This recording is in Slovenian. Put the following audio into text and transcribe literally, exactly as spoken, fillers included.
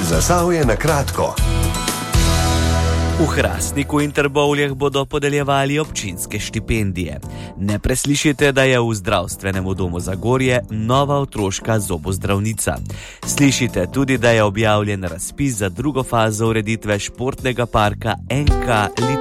Zasavje na kratko. V Hrastniku in Trbovljah bodo podeljevali občinske štipendije. Ne preslišite, da je v zdravstvenemu domu Zagorje nova otroška zobozdravnica. Slišite tudi, da je objavljen razpis za drugo fazo ureditve športnega parka en ka